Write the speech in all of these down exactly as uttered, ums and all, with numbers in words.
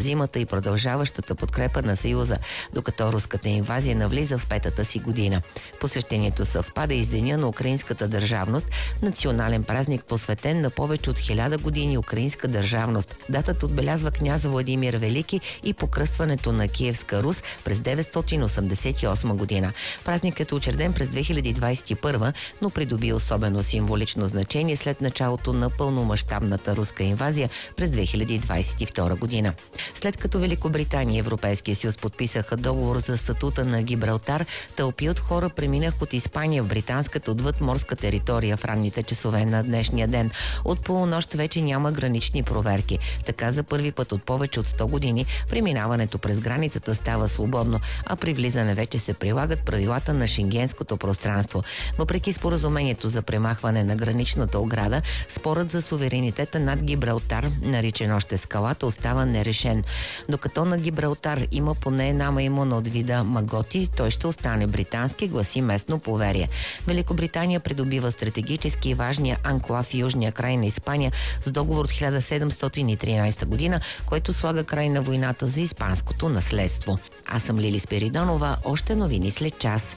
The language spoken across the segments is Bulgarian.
зимата и продължаващата подкрепа на Съюза, докато руската инвазия навлиза в петата си година. Посещението съвпада и с Деня на украинската държавност, национален празник, посветен на повече от хиляда години украинска държавност. Датата отбелязва княз Владимир Велики и покръстването на Киевска Рус през деветстотин осемдесет и осма година. Празникът е учреден през две хиляди двадесет и първа, но придоби особено символично значение след началото на пълномащабната руска инвазия през две хиляди двадесет и втора година. След като Великобритания и Европейския съюз подписаха договор за статута на Гибралтар, тълпи от хора преминах от Испания в британската отвъдморска територия в ранните часове на днешния ден. От полунощ вече няма гранични проверки. Така за първи път от повече от сто години преминаването през границата става свободно, а при влизане вече се прилагат правилата на шенгенското пространство. Въпреки споразумението за премахване на граничната ограда, спорът за суверенитета над Гибралтар, наричан още скалата, остава нерешен. Докато на Гибралтар има поне една маймуна от вида маготи, той ще остане британски, гласи местно поверие. Великобритания придобива стратегически важния анклав в южния край на Испания с договор от хиляда седемстотин и тринадесета година, който слага край на войната за испанското наследство. Аз съм Лили Спиридонова, още новини след час.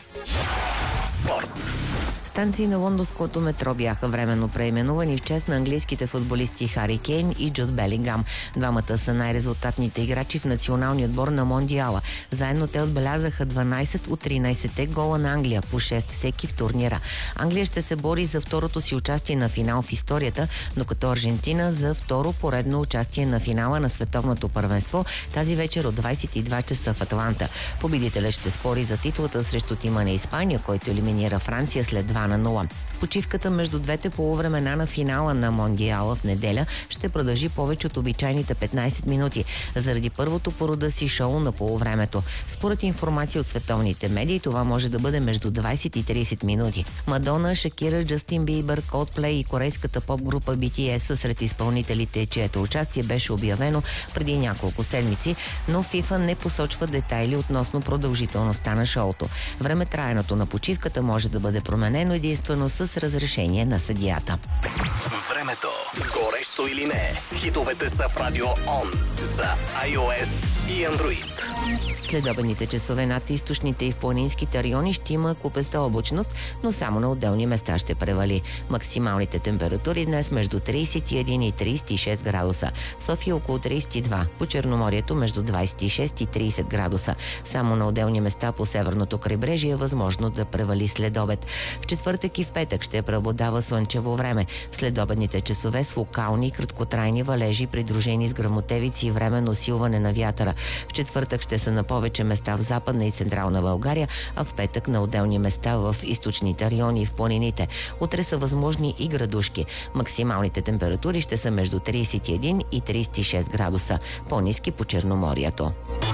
Спорт. Станции на лондонското метро бяха временно преименувани в чест на английските футболисти Хари Кейн и Джуд Белингам. Двамата са най-резултатните играчи в националния отбор на Мондиала. Заедно те отбелязаха дванадесет от тринадесетте гола на Англия, по шест всеки в турнира. Англия ще се бори за второто си участие на финал в историята, докато Аржентина за второ поредно участие на финала на световното първенство тази вечер от двадесет и два часа в Атланта. Победителят ще спори за титлата срещу тима на Испания, който елиминира Франция след два на нула. Почивката между двете полувремена на финала на Мондиала в неделя ще продължи повече от обичайните петнадесет минути, заради първото по рода си шоу на полувремето. Според информация от световните медии, това може да бъде между двадесет и тридесет минути. Мадона, Шакира, Джастин Бийбър, Coldplay и корейската поп-група Би Ти Ес са сред изпълнителите, чието участие беше обявено преди няколко седмици, но FIFA не посочва детайли относно продължителността на шоуто. Времетраенето на почивката може да бъде променено единствено с разрешение на съдията. Времето. Горещо или не? Хитовете са в Радио Он за iOS и Android. Следобедните часове над източните и в планинските райони ще има купеста облачност, но само на отделни места ще превали. Максималните температури днес между тридесет и един и тридесет и шест градуса. В София около тридесет и два. По Черноморието между двадесет и шест и тридесет градуса. Само на отделни места по северното крайбрежие е възможно да превали следобед. В четвъртък и в петък ще преобладава слънчево време. В следобедните часове с локални краткотрайни валежи, придружени с гръмотевици и временно усилване на вятъра. В четвъртък ще са на повече места в Западна и Централна България, а в петък на отделни места в източните райони и в планините. Утре са възможни и градушки. Максималните температури ще са между тридесет и един и тридесет и шест градуса. По-ниски по Черноморието.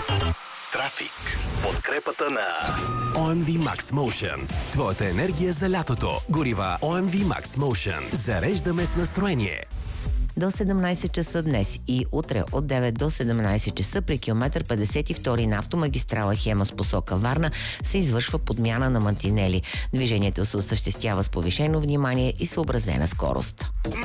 Трафик с подкрепата на О Ем Ви Max Motion. Твоята енергия за лятото. Горива О Ем Ви Max Motion. Зареждаме с настроение. До седемнадесет часа днес и утре от девет до седемнадесет часа при километър петдесет и втори на автомагистрала Хемус посока Варна се извършва подмяна на мантинели. Движението се осъществява с повишено внимание и съобразена скорост.